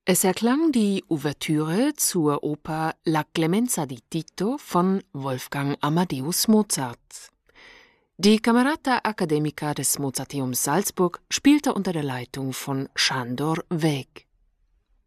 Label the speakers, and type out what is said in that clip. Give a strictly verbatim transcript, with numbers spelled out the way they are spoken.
Speaker 1: Es erklang die Ouvertüre zur Oper La Clemenza di Tito von Wolfgang Amadeus Mozart. Die Camerata Academica des Mozarteums Salzburg spielte unter der Leitung von Sándor Weg.